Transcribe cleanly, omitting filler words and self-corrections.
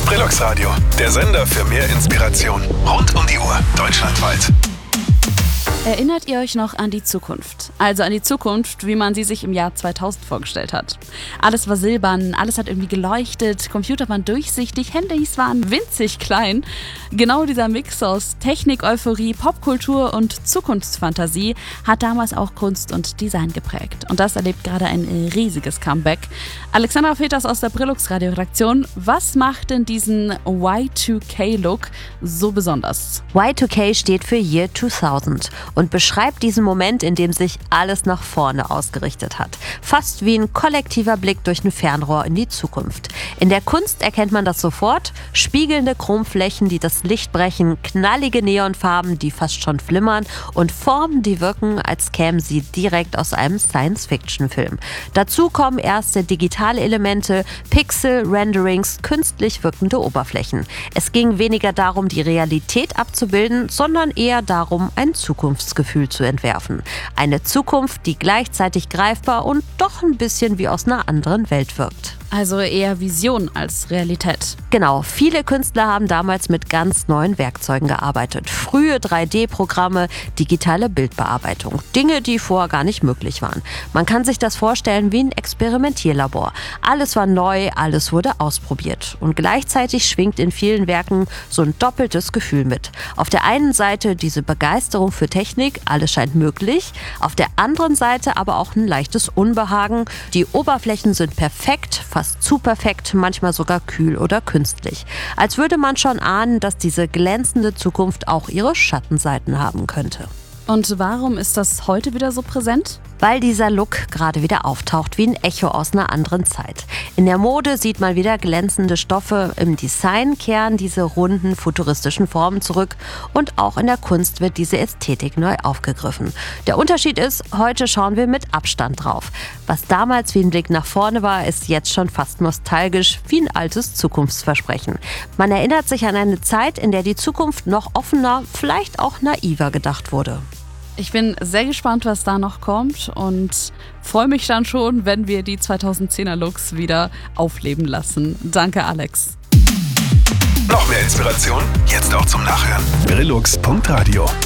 Brillux Radio, der Sender für mehr Inspiration. Rund um die Uhr, deutschlandweit. Erinnert ihr euch noch an die Zukunft? Also an die Zukunft, wie man sie sich im Jahr 2000 vorgestellt hat. Alles war silbern, alles hat irgendwie geleuchtet, Computer waren durchsichtig, Handys waren winzig klein. Genau dieser Mix aus Technik, Euphorie, Popkultur und Zukunftsfantasie hat damals auch Kunst und Design geprägt. Und das erlebt gerade ein riesiges Comeback. Alexandra Peters aus der Brillux Radio Redaktion, was macht denn diesen Y2K-Look so besonders? Y2K steht für Year 2000 und beschreibt diesen Moment, in dem sich alles nach vorne ausgerichtet hat. Fast wie ein kollektiver Blick durch ein Fernrohr in die Zukunft. In der Kunst erkennt man das sofort. Spiegelnde Chromflächen, die das Licht brechen, knallige Neonfarben, die fast schon flimmern und Formen, die wirken, als kämen sie direkt aus einem Science-Fiction-Film. Dazu kommen erste digitale Elemente, Pixel, Renderings, künstlich wirkende Oberflächen. Es ging weniger darum, die Realität abzubilden, sondern eher darum, ein Zukunftsgefühl zu entwerfen. Eine Zukunft, die gleichzeitig greifbar und doch ein bisschen wie aus einer anderen Welt wirkt. Also eher Vision als Realität. Genau, viele Künstler haben damals mit ganz neuen Werkzeugen gearbeitet. Frühe 3D-Programme, digitale Bildbearbeitung. Dinge, die vorher gar nicht möglich waren. Man kann sich das vorstellen wie ein Experimentierlabor. Alles war neu, alles wurde ausprobiert. Und gleichzeitig schwingt in vielen Werken so ein doppeltes Gefühl mit. Auf der einen Seite diese Begeisterung für Technik, alles scheint möglich. Auf der anderen Seite aber auch ein leichtes Unbehagen. Die Oberflächen sind perfekt, fast zu perfekt, manchmal sogar kühl oder künstlich. Als würde man schon ahnen, dass diese glänzende Zukunft auch ihre Schattenseiten haben könnte. Und warum ist das heute wieder so präsent? Weil dieser Look gerade wieder auftaucht wie ein Echo aus einer anderen Zeit. In der Mode sieht man wieder glänzende Stoffe, im Design kehren diese runden, futuristischen Formen zurück und auch in der Kunst wird diese Ästhetik neu aufgegriffen. Der Unterschied ist, heute schauen wir mit Abstand drauf. Was damals wie ein Blick nach vorne war, ist jetzt schon fast nostalgisch wie ein altes Zukunftsversprechen. Man erinnert sich an eine Zeit, in der die Zukunft noch offener, vielleicht auch naiver gedacht wurde. Ich bin sehr gespannt, was da noch kommt und freue mich dann schon, wenn wir die 2010er Looks wieder aufleben lassen. Danke, Alex. Noch mehr Inspiration? Jetzt auch zum Nachhören. Brillux.radio